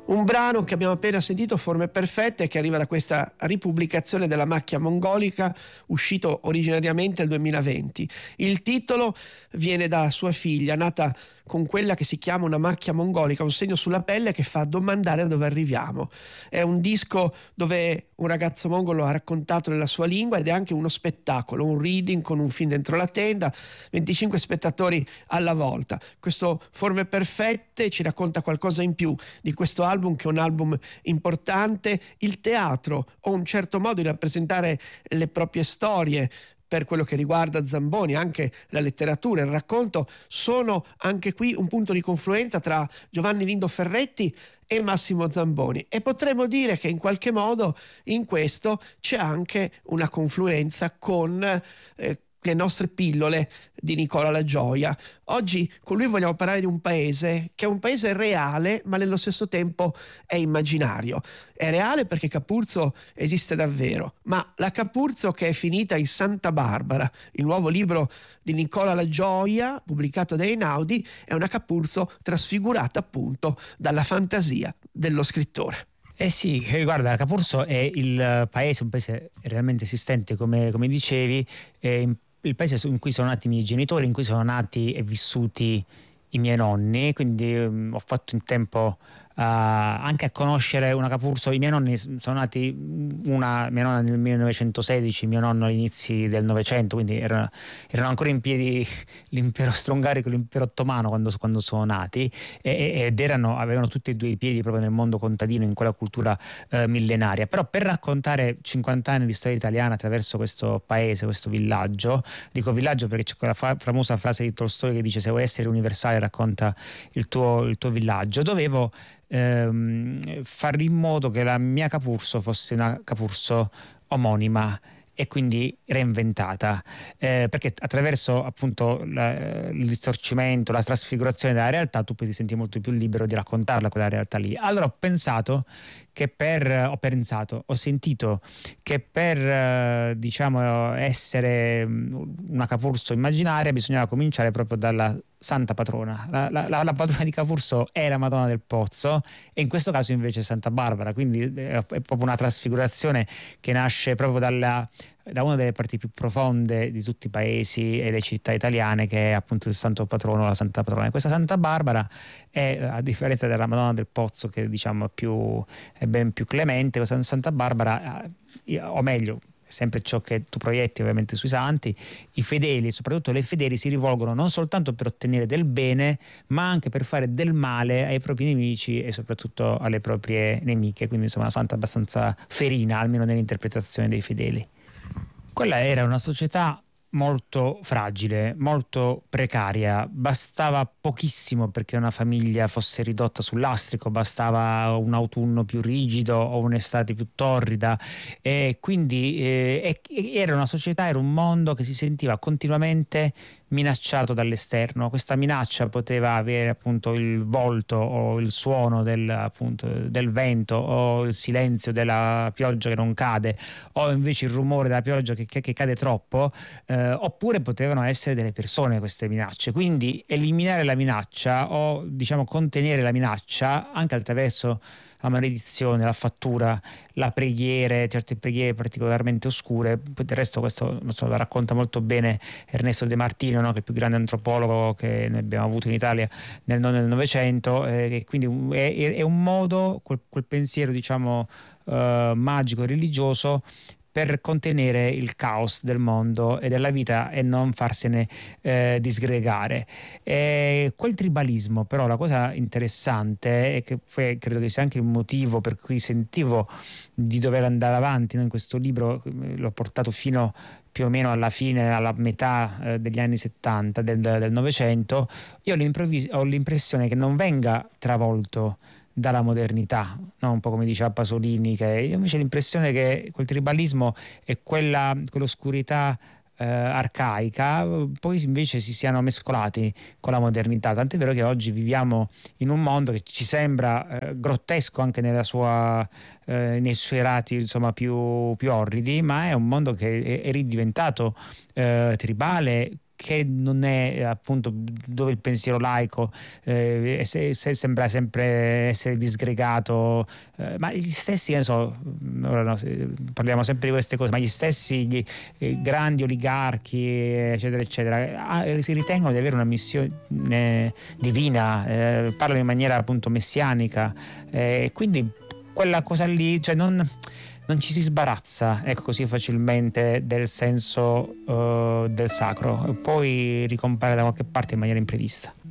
Un brano che abbiamo appena sentito, Forme Perfette, che arriva da questa ripubblicazione della Macchia Mongolica, uscito originariamente nel 2020. Il titolo viene da sua figlia, nata con quella che si chiama una macchia mongolica, un segno sulla pelle che fa domandare da dove arriviamo. È un disco dove un ragazzo mongolo ha raccontato nella sua lingua ed è anche uno spettacolo, un reading con un film dentro la tenda, 25 spettatori alla volta. Questo Forme Perfette ci racconta qualcosa in più di questo album, che è un album importante. Il teatro o un certo modo di rappresentare le proprie storie per quello che riguarda Zamboni, anche la letteratura, il racconto, sono anche qui un punto di confluenza tra Giovanni Lindo Ferretti e Massimo Zamboni, e potremmo dire che in qualche modo in questo c'è anche una confluenza con le nostre pillole di Nicola La Gioia. Oggi con lui vogliamo parlare di un paese che è un paese reale, ma nello stesso tempo è immaginario. È reale perché Capurzo esiste davvero, ma la Capurzo che è finita in Santa Barbara, il nuovo libro di Nicola La Gioia, pubblicato da Einaudi, è una Capurzo trasfigurata appunto dalla fantasia dello scrittore. Eh sì, guarda, Capurzo è un paese realmente esistente, come dicevi, il paese in cui sono nati i miei genitori, in cui sono nati e vissuti i miei nonni, quindi ho fatto in tempo anche a conoscere una Capurzo. I miei nonni sono nati, mia nonna nel 1916, mio nonno agli inizi del Novecento, quindi erano ancora in piedi l'impero austro-ungarico e l'impero ottomano quando sono nati, ed avevano tutti e due i piedi proprio nel mondo contadino, in quella cultura millenaria. Però per raccontare 50 anni di storia italiana attraverso questo paese, questo villaggio, dico villaggio perché c'è quella famosa frase di Tolstoi che dice: se vuoi essere universale racconta il tuo villaggio. Dovevo fare in modo che la mia Capurzo fosse una Capurzo omonima e quindi reinventata, perché attraverso appunto il distorcimento, la trasfigurazione della realtà tu poi ti senti molto più libero di raccontarla quella realtà lì. Allora ho sentito che per diciamo essere una Capurzo immaginaria bisognava cominciare proprio dalla santa patrona. La patrona di Capurzo è la Madonna del Pozzo, e in questo caso invece è Santa Barbara, quindi è proprio una trasfigurazione che nasce proprio da una delle parti più profonde di tutti i paesi e le città italiane, che è appunto il santo patrono, la Santa Patrona. E questa Santa Barbara è, a differenza della Madonna del Pozzo, che diciamo è ben più clemente, questa Santa Barbara, o meglio, sempre ciò che tu proietti ovviamente sui santi, i fedeli, soprattutto le fedeli, si rivolgono non soltanto per ottenere del bene, ma anche per fare del male ai propri nemici e soprattutto alle proprie nemiche. Quindi insomma una santa abbastanza ferina, almeno nell'interpretazione dei fedeli. Quella era una società molto fragile, molto precaria. Bastava pochissimo perché una famiglia fosse ridotta sul lastrico, bastava un autunno più rigido o un'estate più torrida, e quindi era una società, era un mondo che si sentiva continuamente minacciato dall'esterno. Questa minaccia poteva avere appunto il volto o il suono del vento, o il silenzio della pioggia che non cade, o invece il rumore della pioggia che cade troppo, oppure potevano essere delle persone queste minacce. Quindi eliminare la minaccia, o diciamo contenere la minaccia anche attraverso la maledizione, la fattura, la preghiere, certe preghiere particolarmente oscure. Del resto questo lo racconta molto bene Ernesto De Martino, no? Che è il più grande antropologo che noi abbiamo avuto in Italia nel Novecento, e quindi è un modo, quel pensiero diciamo magico e religioso, per contenere il caos del mondo e della vita e non farsene disgregare. Quel tribalismo, però, la cosa interessante è che credo che sia anche il motivo per cui sentivo di dover andare avanti, no? In questo libro l'ho portato fino più o meno alla fine, alla metà degli anni 70 del Novecento. Io ho l'impressione che non venga travolto dalla modernità, no? Un po' come diceva Pasolini, che io invece ho l'impressione che quel tribalismo e quell'oscurità arcaica poi invece si siano mescolati con la modernità, tant'è vero che oggi viviamo in un mondo che ci sembra grottesco anche nei suoi lati insomma più orridi, ma è un mondo che è ridiventato tribale, che non è appunto dove il pensiero laico se sembra sempre essere disgregato, ma gli stessi, che ne so, ora no, parliamo sempre di queste cose, ma gli stessi grandi oligarchi eccetera eccetera si ritengono di avere una missione divina, parlano in maniera appunto messianica, quindi quella cosa lì, cioè non ci si sbarazza, ecco, così facilmente del senso del sacro, poi ricompare da qualche parte in maniera imprevista.